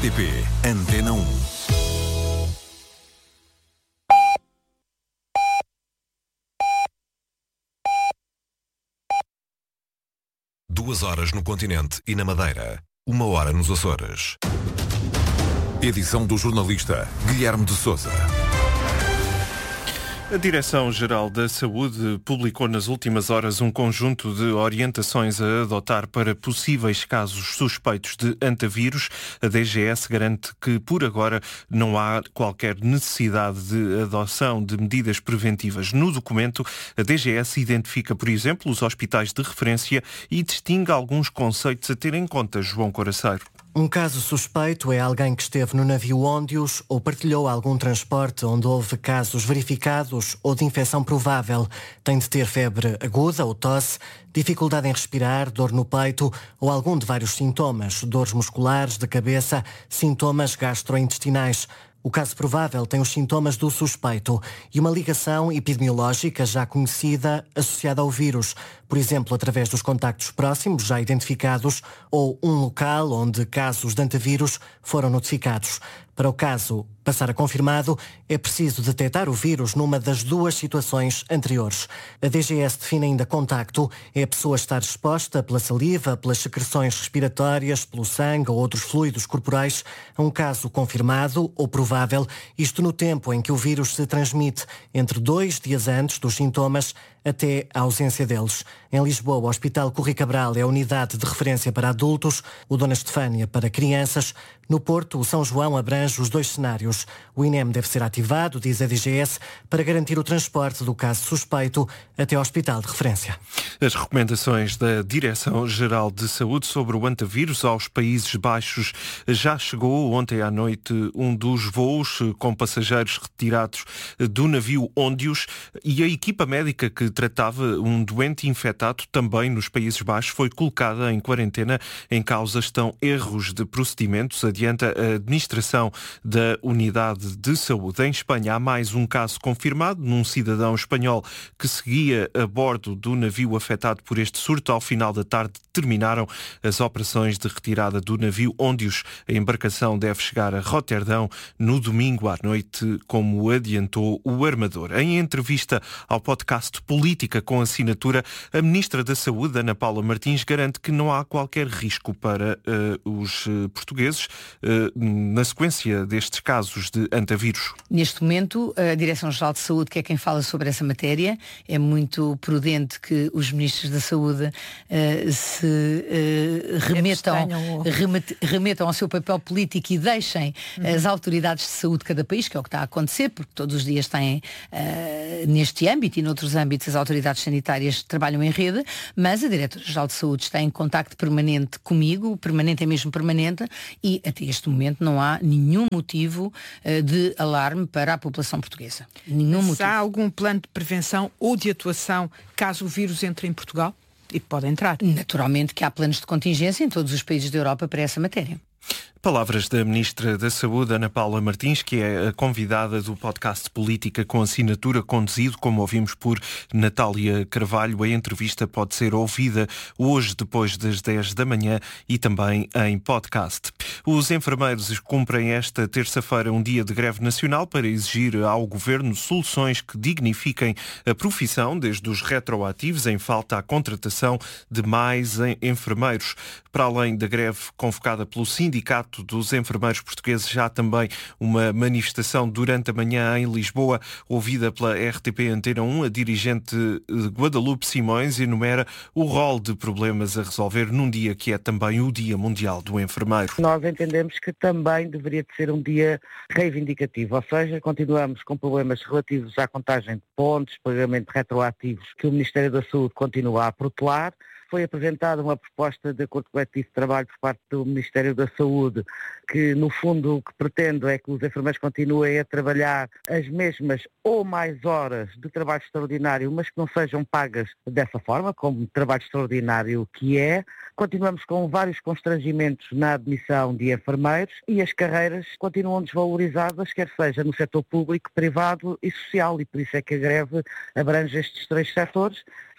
RTP Antena 1. Duas horas no continente e na Madeira. 1 hora nos Açores. Edição do jornalista Guilherme de Sousa. A Direção-Geral da Saúde publicou nas últimas horas um conjunto de orientações a adotar para possíveis casos suspeitos de antavírus. A DGS garante que, por agora, não há qualquer necessidade de adoção de medidas preventivas. No documento, a DGS identifica, por exemplo, os hospitais de referência e distingue alguns conceitos a ter em conta, João Coraceiro. Um caso suspeito é alguém que esteve no navio Óndios ou partilhou algum transporte onde houve casos verificados ou de infecção provável. Tem de ter febre aguda ou tosse, dificuldade em respirar, dor no peito ou algum de vários sintomas, dores musculares, de cabeça, sintomas gastrointestinais. O caso provável tem os sintomas do suspeito e uma ligação epidemiológica já conhecida associada ao vírus, por exemplo, através dos contactos próximos já identificados ou um local onde casos de antavírus foram notificados. Para o caso passar a confirmado, é preciso detectar o vírus numa das duas situações anteriores. A DGS define ainda contacto, é a pessoa estar exposta pela saliva, pelas secreções respiratórias, pelo sangue ou outros fluidos corporais a um caso confirmado ou provável, isto no tempo em que o vírus se transmite, entre 2 dias antes dos sintomas até a ausência deles. Em Lisboa, o Hospital Corri Cabral é a unidade de referência para adultos, o Dona Estefânia para crianças. No Porto, o São João abrange os 2 cenários. O INEM deve ser ativado, diz a DGS, para garantir o transporte do caso suspeito até ao hospital de referência. As recomendações da Direção-Geral de Saúde sobre o antavírus aos Países Baixos. Já chegou ontem à noite um dos voos com passageiros retirados do navio Óndios e a equipa médica que tratava um doente infectado também nos Países Baixos foi colocada em quarentena. Em causa estão erros de procedimentos, adianta a administração da Unidade de Saúde. Em Espanha há mais um caso confirmado num cidadão espanhol que seguia a bordo do navio afetado por este surto. Ao final da tarde terminaram as operações de retirada do navio Óndios. A embarcação deve chegar a Roterdão no domingo à noite, como adiantou o armador. Em entrevista ao podcast Política com Assinatura, a Ministra da Saúde, Ana Paula Martins, garante que não há qualquer risco para os portugueses na sequência destes casos de antavírus. Neste momento, a Direção-Geral de Saúde, que é quem fala sobre essa matéria, é muito prudente que os Ministros da Saúde remetam ao seu papel político e deixem as autoridades de saúde de cada país, que é o que está a acontecer, porque todos os dias têm neste âmbito e noutros âmbitos as autoridades sanitárias trabalham em rede, mas a Diretora-Geral de Saúde está em contacto permanente comigo, permanente é mesmo permanente, e até este momento não há nenhum motivo de alarme para a população portuguesa. Nenhum motivo. Há algum plano de prevenção ou de atuação caso o vírus entre em Portugal? E pode entrar. Naturalmente que há planos de contingência em todos os países da Europa para essa matéria. Palavras da Ministra da Saúde, Ana Paula Martins, que é a convidada do podcast Política com Assinatura, conduzido, como ouvimos, por Natália Carvalho. A entrevista pode ser ouvida hoje depois das 10 da manhã e também em podcast. Os enfermeiros cumprem esta terça-feira um dia de greve nacional para exigir ao Governo soluções que dignifiquem a profissão, desde os retroativos em falta à contratação de mais enfermeiros. Para além da greve convocada pelo Sindicato dos Enfermeiros Portugueses, já há também uma manifestação durante a manhã em Lisboa, ouvida pela RTP Antena 1. A dirigente Guadalupe Simões enumera o rol de problemas a resolver num dia que é também o Dia Mundial do Enfermeiro. Nós entendemos que também deveria de ser um dia reivindicativo, ou seja, continuamos com problemas relativos à contagem de pontos, pagamento de retroativos, que o Ministério da Saúde continua a protelar. Foi apresentada uma proposta de acordo coletivo de trabalho por parte do Ministério da Saúde, que no fundo o que pretende é que os enfermeiros continuem a trabalhar as mesmas ou mais horas de trabalho extraordinário, mas que não sejam pagas dessa forma, como trabalho extraordinário que é. Continuamos com vários constrangimentos na admissão de enfermeiros e as carreiras continuam desvalorizadas, quer seja no setor público, privado e social, e por isso é que a greve abrange estes 3 setores.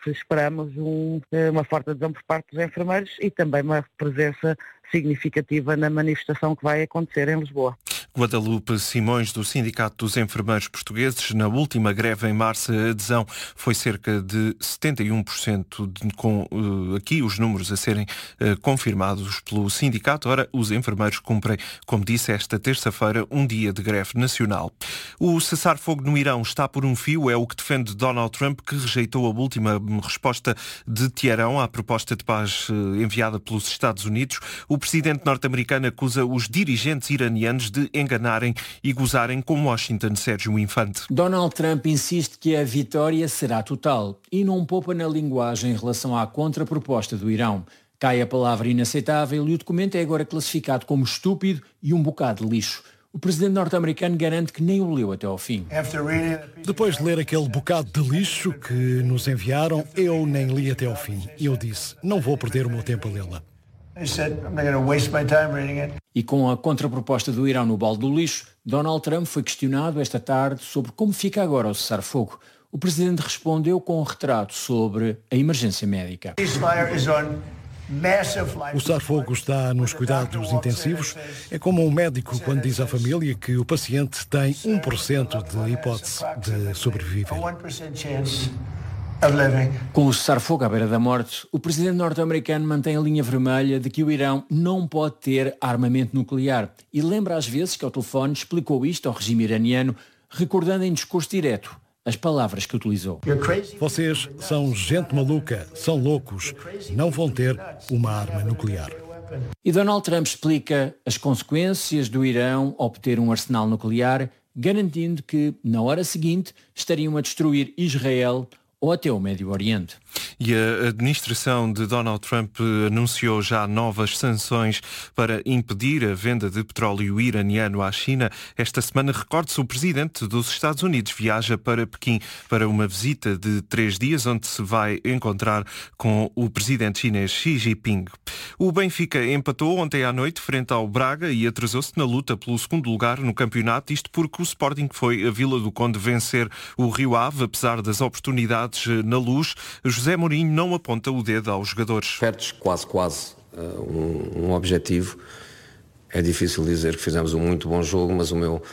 que esperamos uma forte adesão por parte dos enfermeiros e também uma presença significativa na manifestação que vai acontecer em Lisboa. Guadalupe Simões, do Sindicato dos Enfermeiros Portugueses. Na última greve em março, a adesão foi cerca de 71%, com aqui os números a serem confirmados pelo sindicato. Ora, os enfermeiros cumprem, como disse, esta terça-feira, um dia de greve nacional. O cessar-fogo no Irão está por um fio, é o que defende Donald Trump, que rejeitou a última resposta de Teherão à proposta de paz enviada pelos Estados Unidos. O presidente norte-americano acusa os dirigentes iranianos de enganarem e gozarem com Washington. Sérgio Infante. Donald Trump insiste que a vitória será total e não poupa na linguagem em relação à contraproposta do Irão. Cai a palavra inaceitável e o documento é agora classificado como estúpido e um bocado de lixo. O presidente norte-americano garante que nem o leu até ao fim. Depois de ler aquele bocado de lixo que nos enviaram, eu nem li até ao fim. E eu disse, não vou perder o meu tempo a lê-la. E com a contraproposta do Irão no balde do lixo, Donald Trump foi questionado esta tarde sobre como fica agora o cessar-fogo. O presidente respondeu com um retrato sobre a emergência médica. O cessar-fogo está nos cuidados intensivos. É como um médico quando diz à família que o paciente tem 1% de hipótese de sobreviver. Com o cessar-fogo à beira da morte, o presidente norte-americano mantém a linha vermelha de que o Irão não pode ter armamento nuclear e lembra às vezes que ao telefone explicou isto ao regime iraniano, recordando em discurso direto as palavras que utilizou. Vocês são gente maluca, são loucos, não vão ter uma arma nuclear. E Donald Trump explica as consequências do Irão obter um arsenal nuclear, garantindo que, na hora seguinte, estariam a destruir Israel ou até o Médio Oriente. E a administração de Donald Trump anunciou já novas sanções para impedir a venda de petróleo iraniano à China. Esta semana, recorde-se, o presidente dos Estados Unidos viaja para Pequim para uma visita de 3 dias, onde se vai encontrar com o presidente chinês Xi Jinping. O Benfica empatou ontem à noite frente ao Braga e atrasou-se na luta pelo segundo lugar no campeonato, isto porque o Sporting foi a Vila do Conde vencer o Rio Ave, apesar das oportunidades na Luz. José Mourinho não aponta o dedo aos jogadores. Perdes quase um objetivo. É difícil dizer que fizemos um muito bom jogo, mas o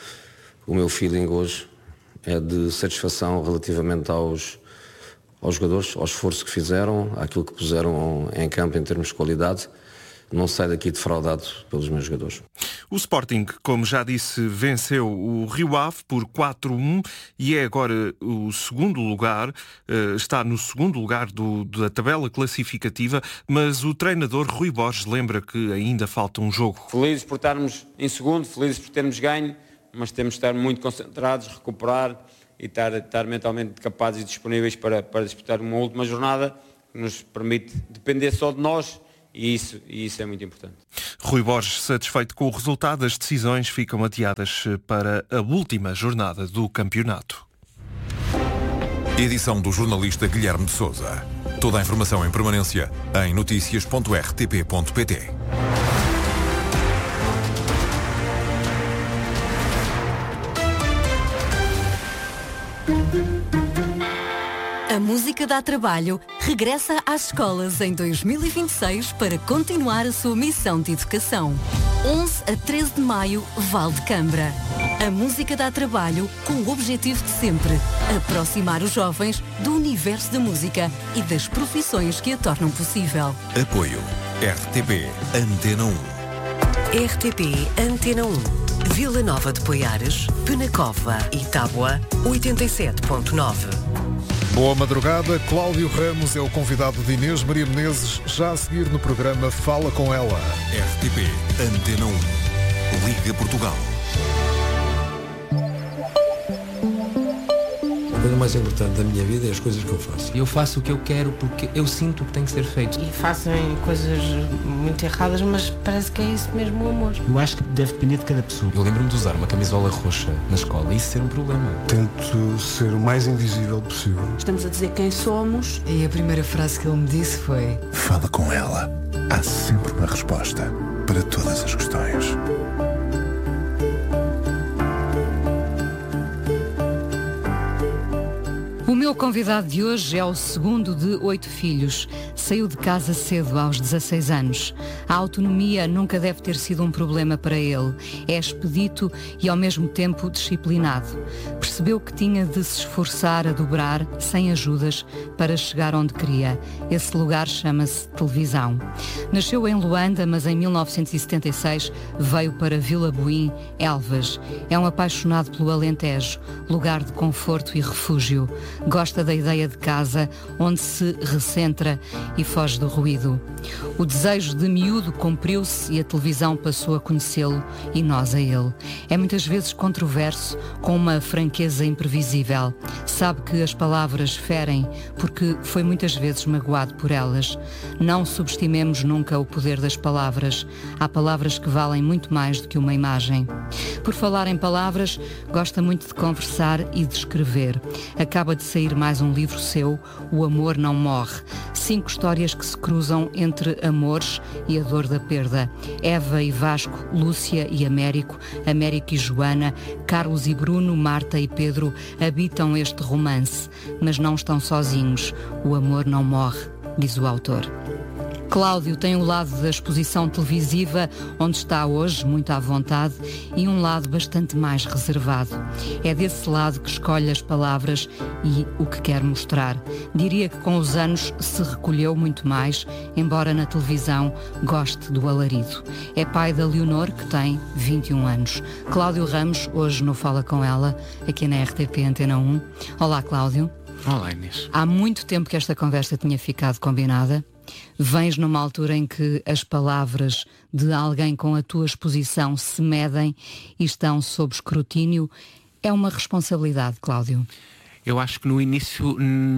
meu feeling hoje é de satisfação relativamente aos jogadores, ao esforço que fizeram, àquilo que puseram em campo em termos de qualidade. Não sai daqui defraudado pelos meus jogadores. O Sporting, como já disse, venceu o Rio Ave por 4-1 e é agora o segundo lugar, está no segundo lugar da tabela classificativa, mas o treinador Rui Borges lembra que ainda falta um jogo. Felizes por estarmos em segundo, felizes por termos ganho, mas temos de estar muito concentrados, recuperar e estar mentalmente capazes e disponíveis para disputar uma última jornada que nos permite depender só de nós. E isso é muito importante. Rui Borges, satisfeito com o resultado, as decisões ficam adiadas para a última jornada do campeonato. Edição do jornalista Guilherme de Sousa. Toda a informação em permanência em noticias.rtp.pt. A música dá trabalho regressa às escolas em 2026 para continuar a sua missão de educação. 11 a 13 de maio, Val de Cambra. A música dá trabalho com o objetivo de sempre aproximar os jovens do universo da música e das profissões que a tornam possível. Apoio RTP Antena 1. RTP Antena 1. Vila Nova de Poiares, Penacova e Tábua, 87.9. Boa madrugada, Cláudio Ramos é o convidado de Inês Maria Menezes, já a seguir no programa Fala com ela. RTP Antena 1. Liga Portugal. A coisa mais importante da minha vida é as coisas que eu faço. Eu faço o que eu quero porque eu sinto que tem que ser feito. E fazem coisas muito erradas, mas parece que é isso mesmo o amor. Eu acho que deve depender de cada pessoa. Eu lembro-me de usar uma camisola roxa na escola e isso ser um problema. Tento ser o mais invisível possível. Estamos a dizer quem somos. E a primeira frase que ele me disse foi: fala com ela. Há sempre uma resposta para todas as questões. O meu convidado de hoje é o segundo de 8 filhos. Saiu de casa cedo, aos 16 anos. A autonomia nunca deve ter sido um problema para ele. É expedito e ao mesmo tempo disciplinado. Percebeu que tinha de se esforçar a dobrar, sem ajudas, para chegar onde queria. Esse lugar chama-se televisão. Nasceu em Luanda, mas em 1976 veio para Vila Boim, Elvas. É um apaixonado pelo Alentejo, lugar de conforto e refúgio. Gosta da ideia de casa, onde se recentra e foge do ruído. O desejo de miúdo cumpriu-se e a televisão passou a conhecê-lo e nós a ele. É muitas vezes controverso, com uma franqueza imprevisível. Sabe que as palavras ferem, porque foi muitas vezes magoado por elas. Não subestimemos nunca o poder das palavras. Há palavras que valem muito mais do que uma imagem. Por falar em palavras, gosta muito de conversar e de escrever. Acaba de sair mais um livro seu, O Amor Não Morre. 5 histórias que se cruzam entre amores e a dor da perda. Eva e Vasco, Lúcia e Américo, Américo e Joana, Carlos e Bruno, Marta e Pedro habitam este romance, mas não estão sozinhos. O amor não morre, diz o autor. Cláudio tem o lado da exposição televisiva, onde está hoje, muito à vontade, e um lado bastante mais reservado. É desse lado que escolhe as palavras e o que quer mostrar. Diria que com os anos se recolheu muito mais, embora na televisão goste do alarido. É pai da Leonor, que tem 21 anos. Cláudio Ramos, hoje no Fala Com Ela, aqui na RTP Antena 1. Olá, Cláudio. Olá, Inês. Há muito tempo que esta conversa tinha ficado combinada. Vens numa altura em que as palavras de alguém com a tua exposição se medem e estão sob escrutínio. É uma responsabilidade, Cláudio? Eu acho que no início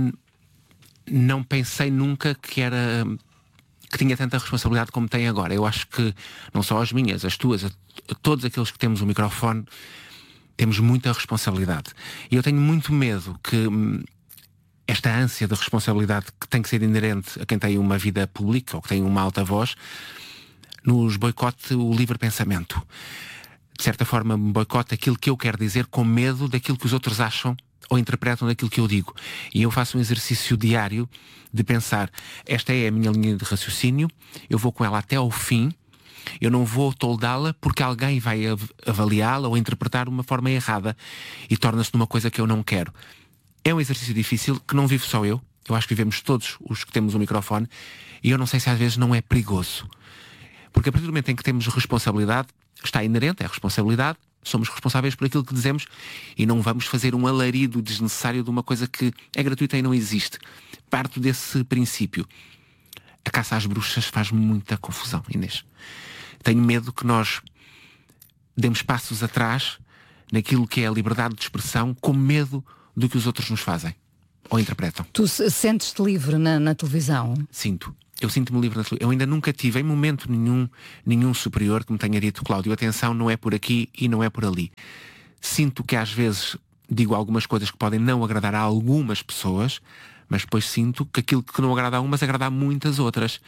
não pensei nunca que tinha tanta responsabilidade como tem agora. Eu acho que não só as minhas, as tuas, todos aqueles que temos o microfone, temos muita responsabilidade. E eu tenho muito medo que esta ânsia de responsabilidade que tem que ser inerente a quem tem uma vida pública ou que tem uma alta voz, nos boicote o livre pensamento. De certa forma, me boicote aquilo que eu quero dizer com medo daquilo que os outros acham ou interpretam daquilo que eu digo. E eu faço um exercício diário de pensar, esta é a minha linha de raciocínio, eu vou com ela até ao fim, eu não vou toldá-la porque alguém vai avaliá-la ou interpretar de uma forma errada e torna-se numa coisa que eu não quero. É um exercício difícil que não vivo só eu acho que vivemos todos os que temos um microfone, e eu não sei se às vezes não é perigoso. Porque a partir do momento em que temos responsabilidade, está inerente, é responsabilidade, somos responsáveis por aquilo que dizemos e não vamos fazer um alarido desnecessário de uma coisa que é gratuita e não existe. Parto desse princípio. A caça às bruxas faz muita confusão, Inês. Tenho medo que nós demos passos atrás naquilo que é a liberdade de expressão, com medo do que os outros nos fazem ou interpretam. Tu sentes-te livre na televisão? Sinto. Eu sinto-me livre na televisão. Eu ainda nunca tive, em momento nenhum superior que me tenha dito, Cláudio, atenção, não é por aqui e não é por ali. Sinto que às vezes digo algumas coisas que podem não agradar a algumas pessoas, mas depois sinto que aquilo que não agrada a umas agrada a muitas outras.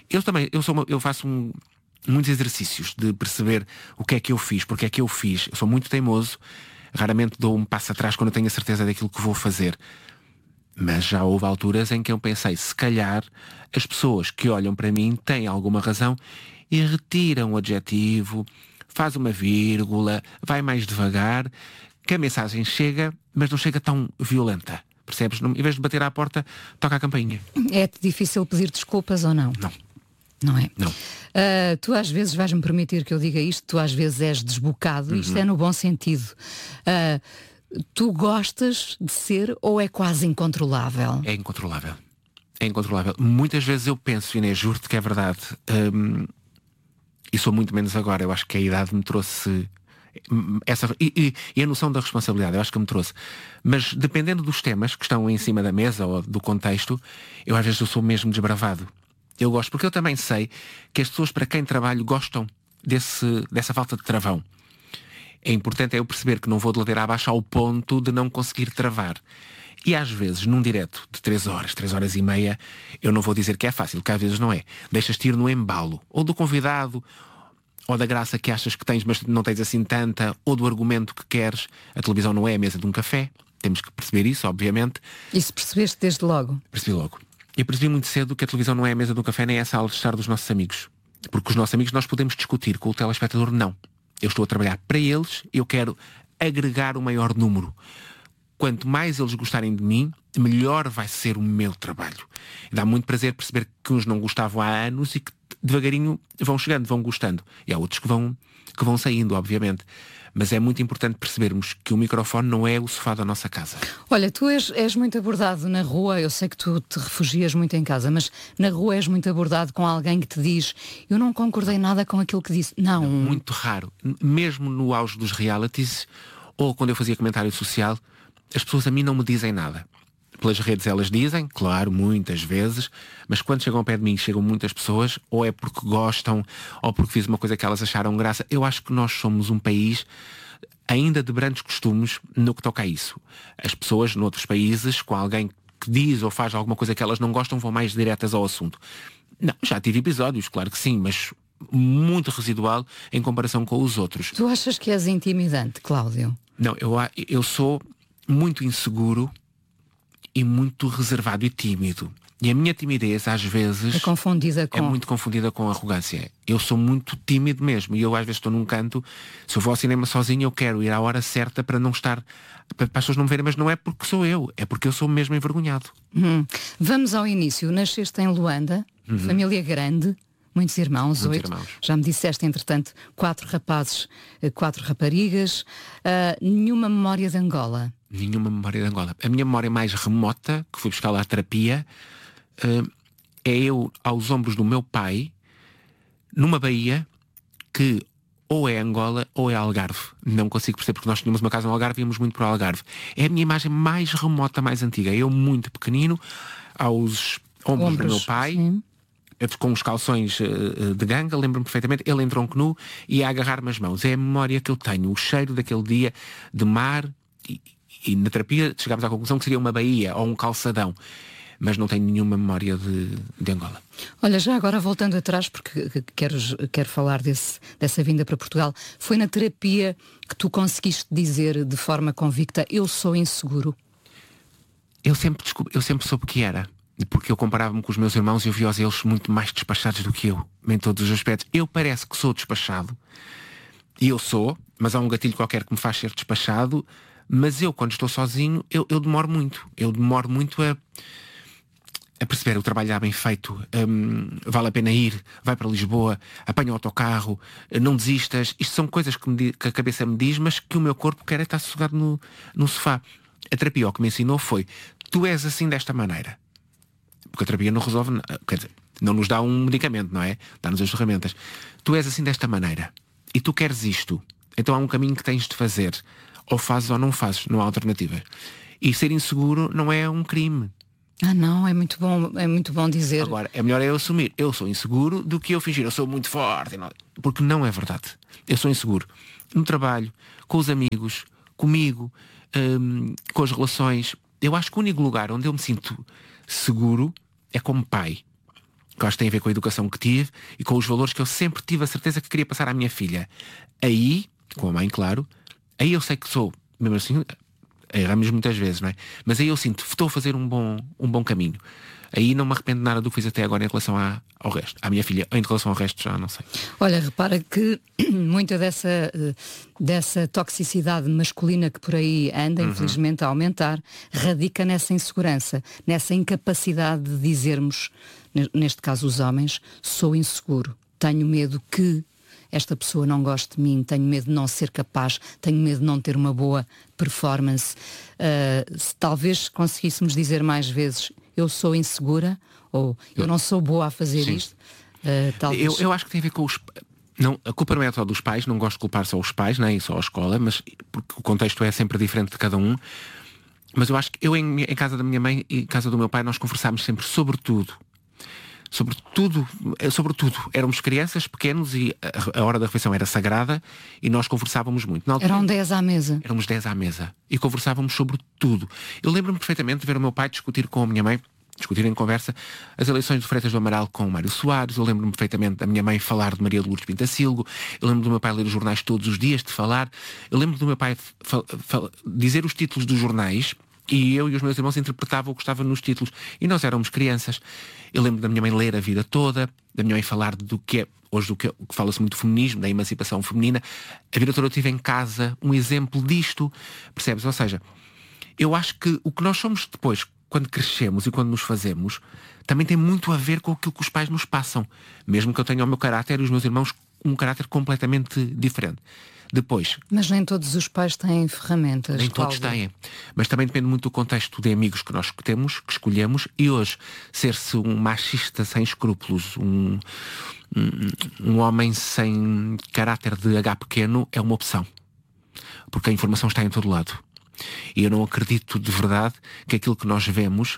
Eu faço muitos exercícios de perceber o que é que eu fiz, porque é que eu fiz. Eu sou muito teimoso, raramente dou um passo atrás quando eu tenho a certeza daquilo que vou fazer. Mas já houve alturas em que eu pensei, se calhar as pessoas que olham para mim têm alguma razão e retiram o adjetivo, faz uma vírgula, vai mais devagar, que a mensagem chega, mas não chega tão violenta. Percebes? Em vez de bater à porta, toca a campainha. É-te difícil pedir desculpas ou não? Não. Não é? Não. Tu às vezes, vais-me permitir que eu diga isto, tu às vezes és desbocado, isto é no bom sentido. Tu gostas de ser ou é quase incontrolável? É incontrolável. É incontrolável. Muitas vezes eu penso, Inês, juro-te que é verdade, e sou muito menos agora, eu acho que a idade me trouxe essa, e a noção da responsabilidade, eu acho que me trouxe. Mas dependendo dos temas que estão em cima da mesa ou do contexto, às vezes eu sou mesmo desbravado. Eu gosto, porque eu também sei que as pessoas para quem trabalho gostam dessa falta de travão. É importante eu perceber que não vou de ladeira abaixo ao ponto de não conseguir travar. E às vezes, num direto de 3 horas e meia, eu não vou dizer que é fácil, que às vezes não é. Deixas-te ir no embalo, ou do convidado, ou da graça que achas que tens, mas não tens assim tanta, ou do argumento que queres. A televisão não é a mesa de um café, Temos que perceber isso, obviamente. E se percebeste desde logo? Percebi logo. E percebi muito cedo que a televisão não é a mesa do café, nem é a sala de estar dos nossos amigos. Porque os nossos amigos nós podemos discutir, com o telespectador não. Eu estou a trabalhar para eles, eu quero agregar o maior número. Quanto mais eles gostarem de mim, melhor vai ser o meu trabalho. E dá muito prazer perceber que uns não gostavam há anos e que devagarinho vão chegando, vão gostando. E há outros que vão saindo, obviamente. Mas é muito importante percebermos que o microfone não é o sofá da nossa casa. Olha, tu és muito abordado na rua, eu sei que tu te refugias muito em casa, mas na rua és muito abordado com alguém que te diz: eu não concordei nada com aquilo que disse. Não. Muito raro. Mesmo no auge dos realities, ou quando eu fazia comentário social, as pessoas a mim não me dizem nada. Pelas redes elas dizem, claro, muitas vezes, mas quando chegam ao pé de mim, chegam muitas pessoas, ou é porque gostam, ou porque fiz uma coisa que elas acharam graça. Eu acho que nós somos um país ainda de brandos costumes no que toca a isso. As pessoas noutros países, com alguém que diz ou faz alguma coisa que elas não gostam, vão mais diretas ao assunto. Não, já tive episódios, claro que sim, mas muito residual em comparação com os outros. Tu achas que és intimidante, Cláudio? Não, eu sou muito inseguro e muito reservado e tímido. E a minha timidez, às vezes, é muito confundida com arrogância. Eu sou muito tímido mesmo. E eu, às vezes, estou num canto. Se eu vou ao cinema sozinho, eu quero ir à hora certa para não estar... para as pessoas não me verem, mas não é porque sou eu. É porque eu sou mesmo envergonhado. Vamos ao início. Nasceste em Luanda, família grande, muitos irmãos, 8. Já me disseste, entretanto, 4 rapazes, 4 raparigas. Nenhuma memória de Angola? Nenhuma memória de Angola. A minha memória mais remota, que fui buscar lá a terapia, é eu aos ombros do meu pai, numa baía que ou é Angola ou é Algarve. Não consigo perceber, porque nós tínhamos uma casa no Algarve e íamos muito para o Algarve. É a minha imagem mais remota, mais antiga. Eu muito pequenino, aos ombros do meu pai, com os calções de ganga, lembro-me perfeitamente, ele em tronco nu e a agarrar-me as mãos. É a memória que eu tenho, o cheiro daquele dia de mar. E na terapia chegámos à conclusão que seria uma baía ou um calçadão, mas não tenho nenhuma memória de Angola. Olha, já agora voltando atrás, porque quero falar dessa vinda para Portugal, foi na terapia que tu conseguiste dizer de forma convicta: eu sou inseguro? Eu sempre soube que era, porque eu comparava-me com os meus irmãos e eu via eles muito mais despachados do que eu, em todos os aspectos. Eu parece que sou despachado, e eu sou, mas há um gatilho qualquer que me faz ser despachado. Mas eu, quando estou sozinho, eu demoro muito. Eu demoro muito a perceber o trabalho já bem feito. Vale a pena ir, vai para Lisboa, apanha o autocarro, não desistas. Isto são coisas que a cabeça me diz, mas que o meu corpo quer é estar sossegado no sofá. A terapia o que me ensinou foi: tu és assim desta maneira. Porque a terapia não resolve, quer dizer, não nos dá um medicamento, não é? Dá-nos as ferramentas. Tu és assim desta maneira e tu queres isto. Então há um caminho que tens de fazer. Ou fazes ou não fazes, não há alternativa. E ser inseguro não é um crime. Não, é muito bom dizer. Agora, é melhor eu assumir: eu sou inseguro, do que eu fingir eu sou muito forte. Porque não é verdade. Eu sou inseguro no trabalho, com os amigos, comigo, com as relações. Eu acho que o único lugar onde eu me sinto seguro é como pai. Que eu acho que tem a ver com a educação que tive e com os valores que eu sempre tive a certeza que queria passar à minha filha. Aí, com a mãe, claro, aí eu sei que sou, mesmo assim, erramos muitas vezes, não é? Mas aí eu sinto, estou a fazer um bom caminho. Aí não me arrependo nada do que fiz até agora em relação ao resto. À minha filha, em relação ao resto já não sei. Olha, repara que muita dessa toxicidade masculina que por aí anda, infelizmente, a aumentar, radica nessa insegurança, nessa incapacidade de dizermos, neste caso os homens: sou inseguro, tenho medo que esta pessoa não goste de mim, tenho medo de não ser capaz, tenho medo de não ter uma boa performance. Se talvez conseguíssemos dizer mais vezes: eu sou insegura, ou eu não sou boa a fazer isto. Talvez... Eu acho que tem a ver com os... Não, a culpa não é só dos pais, não gosto de culpar só os pais, nem só a escola, mas porque o contexto é sempre diferente de cada um. Mas eu acho que eu em casa da minha mãe e em casa do meu pai nós conversámos sempre sobre tudo. Sobre tudo. Éramos crianças, pequenos, e a hora da refeição era sagrada e nós conversávamos muito. Eram 10 à mesa. Éramos 10 à mesa e conversávamos sobre tudo. Eu lembro-me perfeitamente de ver o meu pai discutir com a minha mãe discutir em conversa as eleições de Freitas do Amaral com o Mário Soares. Eu lembro-me perfeitamente da minha mãe falar de Maria de Lourdes Pintacilgo. Eu lembro do meu pai ler os jornais todos os dias, de falar. Eu lembro do meu pai dizer os títulos dos jornais e eu e os meus irmãos interpretavam o que estava nos títulos. E nós éramos crianças. Eu lembro da minha mãe ler a vida toda, da minha mãe falar do que é, hoje do que fala-se muito do feminismo, da emancipação feminina. A vida toda eu tive em casa um exemplo disto, percebes? Ou seja, eu acho que o que nós somos depois, quando crescemos e quando nos fazemos, também tem muito a ver com aquilo que os pais nos passam. Mesmo que eu tenha o meu caráter e os meus irmãos um caráter completamente diferente. Depois... Mas nem todos os pais têm ferramentas. Nem todos têm. Mas também depende muito do contexto de amigos que nós temos, que escolhemos. E hoje, ser-se um machista sem escrúpulos, um homem sem caráter de H pequeno, é uma opção. Porque a informação está em todo lado. E eu não acredito de verdade que aquilo que nós vemos...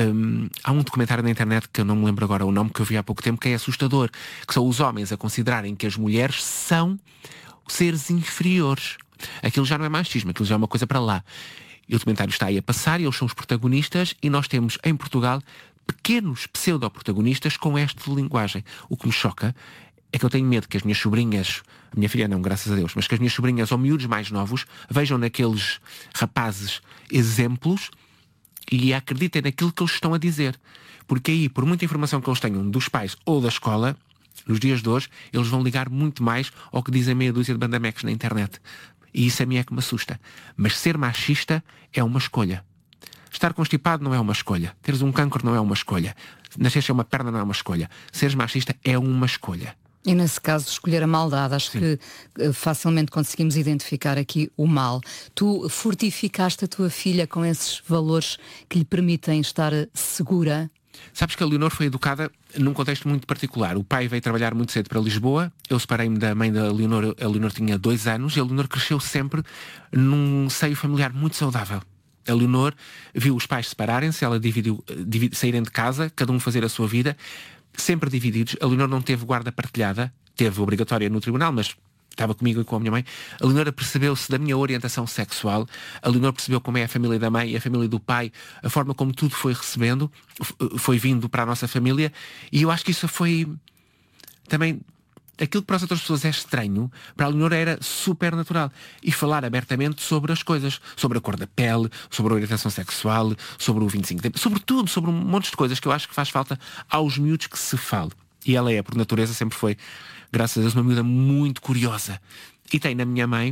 há um documentário na internet que eu não me lembro agora o nome, que eu vi há pouco tempo, que é assustador, que são os homens a considerarem que as mulheres são seres inferiores. Aquilo já não é machismo, aquilo já é uma coisa para lá. E o documentário está aí a passar e eles são os protagonistas e nós temos em Portugal pequenos pseudo-protagonistas com esta linguagem. O que me choca é que eu tenho medo que as minhas sobrinhas, a minha filha não, graças a Deus, mas que as minhas sobrinhas ou miúdos mais novos vejam naqueles rapazes exemplos e acreditem naquilo que eles estão a dizer. Porque aí, por muita informação que eles tenham dos pais ou da escola, nos dias de hoje, eles vão ligar muito mais ao que dizem meia dúzia de bandamecos na internet. E isso a mim é que me assusta. Mas ser machista é uma escolha. Estar constipado não é uma escolha. Teres um cancro não é uma escolha. Nascer sem uma perna não é uma escolha. Seres machista é uma escolha. E nesse caso, escolher a maldade, acho que facilmente conseguimos identificar aqui o mal. Tu fortificaste a tua filha com esses valores que lhe permitem estar segura? Sabes que a Leonor foi educada num contexto muito particular. O pai veio trabalhar muito cedo para Lisboa. Eu separei-me da mãe da Leonor. A Leonor tinha 2 anos e a Leonor cresceu sempre num seio familiar muito saudável. A Leonor viu os pais separarem-se, ela saírem de casa, cada um fazer a sua vida, sempre divididos. A Leonor não teve guarda partilhada, teve obrigatória no tribunal, mas estava comigo e com a minha mãe. A Leonor percebeu-se da minha orientação sexual. A Leonor percebeu como é a família da mãe e a família do pai, a forma como tudo foi recebendo, foi vindo para a nossa família. E eu acho que isso foi também... Aquilo que para as outras pessoas é estranho, para a Leonor era super natural. E falar abertamente sobre as coisas. Sobre a cor da pele, sobre a orientação sexual, sobre o 25 de setembro, sobre tudo, sobre um monte de coisas que eu acho que faz falta aos miúdos que se fale. E ela por natureza, sempre foi, graças a Deus, uma miúda muito curiosa. E tem na minha mãe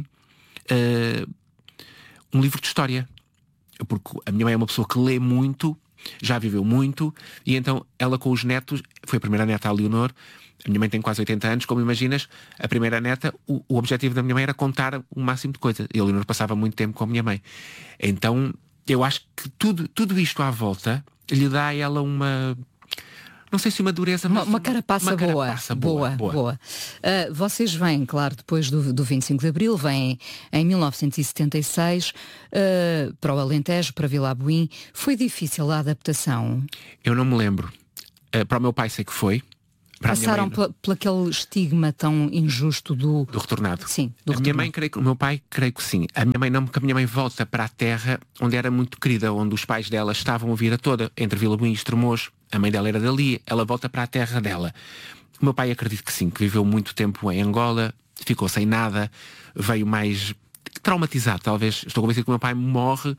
um livro de história. Porque a minha mãe é uma pessoa que lê muito, já viveu muito, e então ela com os netos, foi a primeira neta a Leonor. A minha mãe tem quase 80 anos, como imaginas, a primeira neta, o objetivo da minha mãe era contar o máximo de coisas. E a Leonor passava muito tempo com a minha mãe. Então, eu acho que tudo isto à volta lhe dá a ela uma... Não sei se uma dureza, mas... Uma carapaça boa. Vocês vêm, claro, depois do 25 de Abril, vêm em 1976 para o Alentejo, para Vila Abuim. Foi difícil a adaptação? Eu não me lembro. Para o meu pai sei que foi. Passaram por aquele estigma tão injusto do retornado. Sim, do retornado. Minha mãe, creio que o meu pai, creio que sim. A minha mãe não, porque a minha mãe volta para a terra onde era muito querida, onde os pais dela estavam a vida toda, entre Vila Buim e Estremoz. A mãe dela era dali, ela volta para a terra dela. O meu pai acredito que sim, que viveu muito tempo em Angola, ficou sem nada, veio mais traumatizado, talvez. Estou convencido que o meu pai morreu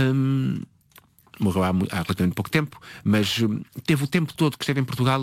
há relativamente pouco tempo, mas teve o tempo todo que esteve em Portugal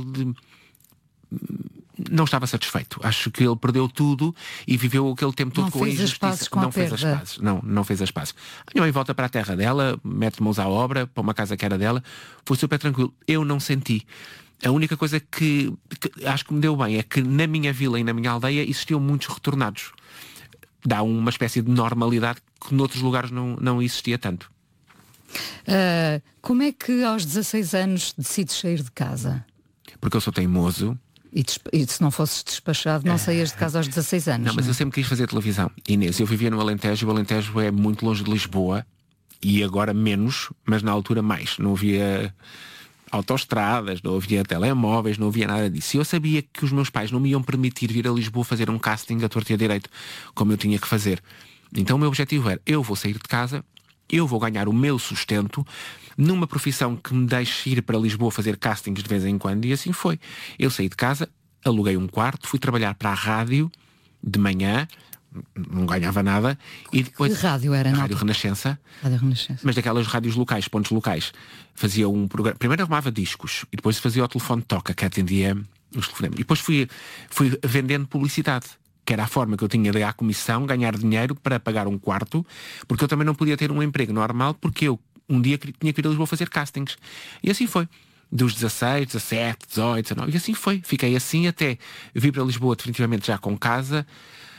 não estava satisfeito. Acho que ele perdeu tudo e viveu aquele tempo todo com a injustiça. Não fez as pazes. Não fez as pazes. A minha mãe volta para a terra dela, mete mãos à obra, para uma casa que era dela, foi super tranquilo. Eu não senti. A única coisa que acho que me deu bem é que na minha vila e na minha aldeia existiam muitos retornados. Dá uma espécie de normalidade que noutros lugares não existia tanto. Como é que aos 16 anos decides sair de casa? Porque eu sou teimoso. E se não fosses despachado, não saías de casa aos 16 anos. Não, mas eu sempre quis fazer televisão. Inês, eu vivia no Alentejo, o Alentejo é muito longe de Lisboa, e agora menos, mas na altura mais. Não havia autoestradas, não havia telemóveis, não havia nada disso. E eu sabia que os meus pais não me iam permitir vir a Lisboa fazer um casting a torto e a direito, como eu tinha que fazer. Então o meu objetivo era, eu vou sair de casa, eu vou ganhar o meu sustento numa profissão que me deixe ir para Lisboa fazer castings de vez em quando, e assim foi. Eu saí de casa, aluguei um quarto, fui trabalhar para a rádio de manhã, não ganhava nada, e depois... Que rádio era? Rádio Renascença. Rádio Renascença. Mas daquelas rádios locais, pontos locais. Fazia um programa, primeiro arrumava discos, e depois fazia o telefone de toca, que atendia os telefonemas. E depois fui vendendo publicidade, que era a forma que eu tinha de ir à comissão, ganhar dinheiro para pagar um quarto, porque eu também não podia ter um emprego normal, porque eu um dia tinha que ir a Lisboa fazer castings. E assim foi. Dos 16, 17, 18, 19, e assim foi. Fiquei assim até vir para Lisboa definitivamente já com casa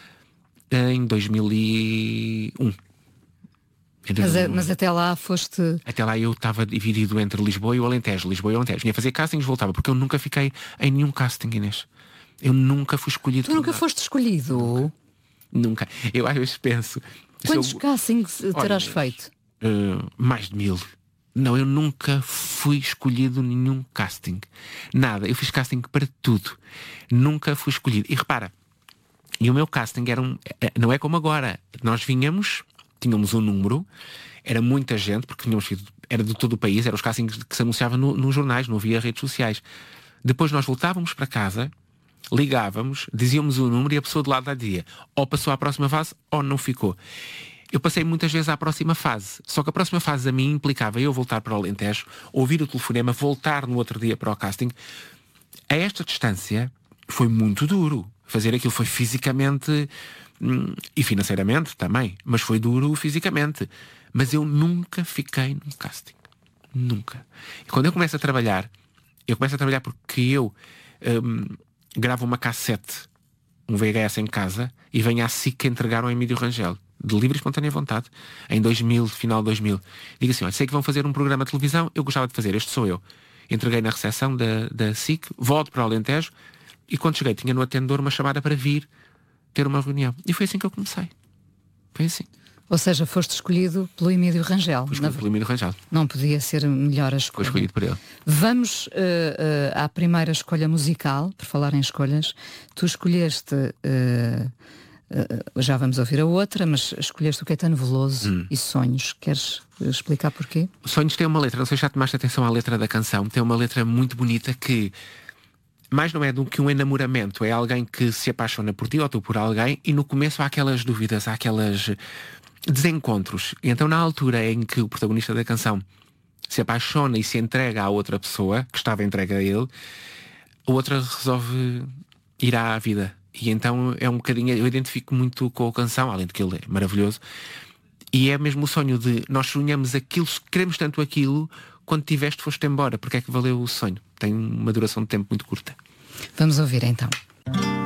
em 2001. Mas até lá foste... Até lá eu estava dividido entre Lisboa e o Alentejo. Lisboa e o Alentejo. Vinha fazer castings, voltava, porque eu nunca fiquei em nenhum casting, Inês. Eu nunca fui escolhido. Tu nunca foste escolhido? Nunca. Eu às vezes penso... Quantos castings terás feito? Mais de 1000. Não, eu nunca fui escolhido nenhum casting. Nada. Eu fiz casting para tudo. Nunca fui escolhido. E repara, e o meu casting não é como agora. Nós tínhamos um número, era muita gente, porque era de todo o país, eram os castings que se anunciavam nos jornais, não havia redes sociais. Depois nós voltávamos para casa, ligávamos, dizíamos o número e a pessoa do lado dizia ou passou à próxima fase ou não ficou. Eu passei muitas vezes à próxima fase, só que a próxima fase a mim implicava eu voltar para o Alentejo, ouvir o telefonema, voltar no outro dia para o casting. A esta distância foi muito duro. Fazer aquilo foi fisicamente e financeiramente também, mas foi duro fisicamente. Mas eu nunca fiquei num casting. Nunca. E quando eu começo a trabalhar porque eu gravo uma cassete, um VHS em casa, e venho à SIC entregar ao Emílio Rangel, de livre e espontânea vontade, em 2000, final de 2000. Digo assim, olha, sei que vão fazer um programa de televisão, eu gostava de fazer, este sou eu. Entreguei na recepção da SIC, volto para o Alentejo, e quando cheguei tinha no atendedor uma chamada para vir ter uma reunião. E foi assim que eu comecei. Foi assim. Ou seja, foste escolhido pelo Emílio Rangel. Pelo Emílio Rangel. Não podia ser melhor a escolha. Foi escolhido por ele. Vamos à primeira escolha musical, por falar em escolhas. Tu escolheste, já vamos ouvir a outra, mas escolheste o Caetano Veloso e Sonhos. Queres explicar porquê? Sonhos tem uma letra, não sei se já tomaste atenção à letra da canção, tem uma letra muito bonita que mais não é do que um enamoramento, é alguém que se apaixona por ti ou tu por alguém, e no começo há aquelas dúvidas, há aquelas desencontros. E então na altura em que o protagonista da canção se apaixona e se entrega à outra pessoa, que estava entregue a ele, a outra resolve ir à vida. E então é um bocadinho, eu identifico muito com a canção, além de que ele é maravilhoso, e é mesmo o sonho de nós sonhamos aquilo, queremos tanto aquilo, quando tiveste foste embora, porque é que valeu o sonho? Tem uma duração de tempo muito curta. Vamos ouvir então.